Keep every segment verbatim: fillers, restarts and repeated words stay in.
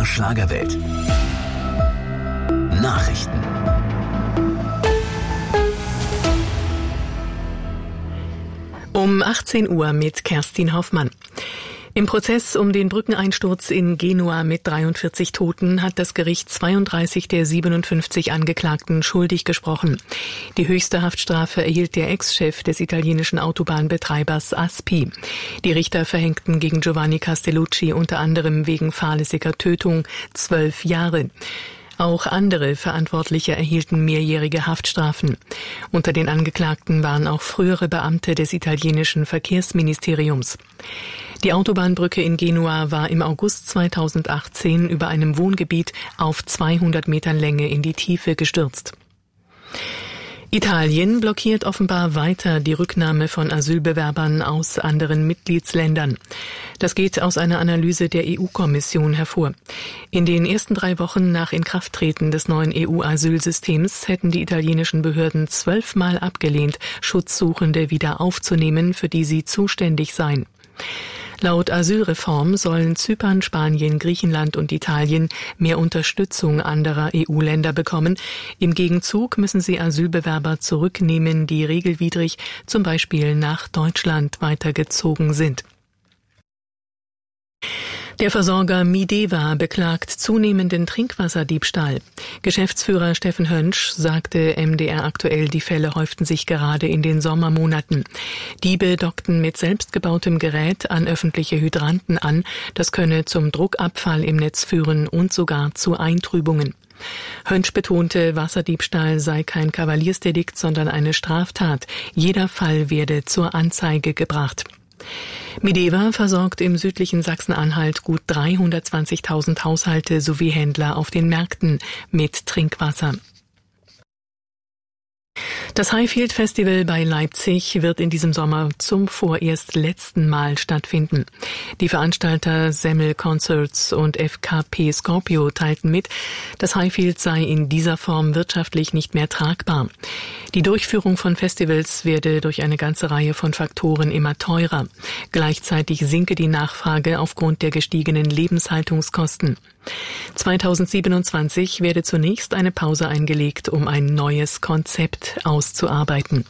der Schlagerwelt. Nachrichten. Um achtzehn Uhr mit Kerstin Hoffmann. Im Prozess um den Brückeneinsturz in Genua mit dreiundvierzig Toten hat das Gericht zweiunddreißig der siebenundfünfzig Angeklagten schuldig gesprochen. Die höchste Haftstrafe erhielt der Ex-Chef des italienischen Autobahnbetreibers Aspi. Die Richter verhängten gegen Giovanni Castellucci unter anderem wegen fahrlässiger Tötung zwölf Jahre. Auch andere Verantwortliche erhielten mehrjährige Haftstrafen. Unter den Angeklagten waren auch frühere Beamte des italienischen Verkehrsministeriums. Die Autobahnbrücke in Genua war im August zweitausendachtzehn über einem Wohngebiet auf zweihundert Metern Länge in die Tiefe gestürzt. Italien blockiert offenbar weiter die Rücknahme von Asylbewerbern aus anderen Mitgliedsländern. Das geht aus einer Analyse der E U-Kommission hervor. In den ersten drei Wochen nach Inkrafttreten des neuen E U-Asylsystems hätten die italienischen Behörden zwölfmal abgelehnt, Schutzsuchende wieder aufzunehmen, für die sie zuständig seien. Laut Asylreform sollen Zypern, Spanien, Griechenland und Italien mehr Unterstützung anderer E U-Länder bekommen. Im Gegenzug müssen sie Asylbewerber zurücknehmen, die regelwidrig zum Beispiel nach Deutschland weitergezogen sind. Der Versorger Mideva beklagt zunehmenden Trinkwasserdiebstahl. Geschäftsführer Steffen Hönsch sagte M D R aktuell, die Fälle häuften sich gerade in den Sommermonaten. Diebe dockten mit selbstgebautem Gerät an öffentliche Hydranten an. Das könne zum Druckabfall im Netz führen und sogar zu Eintrübungen. Hönsch betonte, Wasserdiebstahl sei kein Kavaliersdelikt, sondern eine Straftat. Jeder Fall werde zur Anzeige gebracht. Mideva versorgt im südlichen Sachsen-Anhalt gut dreihundertzwanzigtausend Haushalte sowie Händler auf den Märkten mit Trinkwasser. Das Highfield Festival bei Leipzig wird in diesem Sommer zum vorerst letzten Mal stattfinden. Die Veranstalter Semmel Concerts und F K P Scorpio teilten mit, das Highfield sei in dieser Form wirtschaftlich nicht mehr tragbar. Die Durchführung von Festivals werde durch eine ganze Reihe von Faktoren immer teurer. Gleichzeitig sinke die Nachfrage aufgrund der gestiegenen Lebenshaltungskosten. zweitausendsiebenundzwanzig werde zunächst eine Pause eingelegt, um ein neues Konzept auszuarbeiten.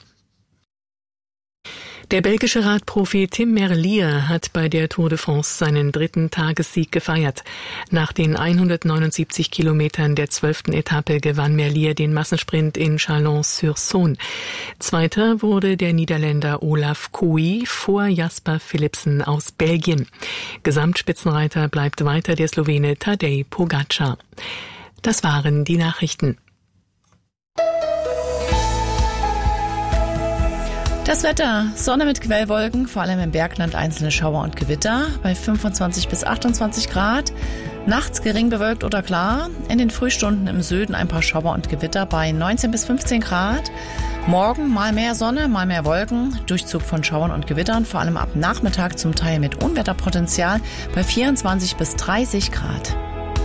Der belgische Radprofi Tim Merlier hat bei der Tour de France seinen dritten Tagessieg gefeiert. Nach den hundertneunundsiebzig Kilometern der zwölften Etappe gewann Merlier den Massensprint in Chalon-sur-Saône. Zweiter wurde der Niederländer Olaf Kooi vor Jasper Philipsen aus Belgien. Gesamtspitzenreiter bleibt weiter der Slowene Tadej Pogačar. Das waren die Nachrichten. Das Wetter, Sonne mit Quellwolken, vor allem im Bergland einzelne Schauer und Gewitter bei fünfundzwanzig bis achtundzwanzig Grad. Nachts gering bewölkt oder klar, in den Frühstunden im Süden ein paar Schauer und Gewitter bei neunzehn bis fünfzehn Grad. Morgen mal mehr Sonne, mal mehr Wolken, Durchzug von Schauern und Gewittern, vor allem ab Nachmittag zum Teil mit Unwetterpotenzial bei vierundzwanzig bis dreißig Grad.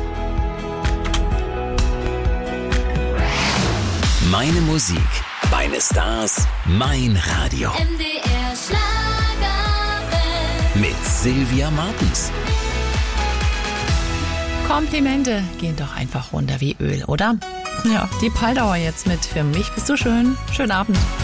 Meine Musik, meine Stars, mein Radio. M D R Schlagerwelt. Mit Sylvia Martens. Komplimente gehen doch einfach runter wie Öl, oder? Ja, die Paldauer jetzt mit Für mich bist du schön. Schönen Abend.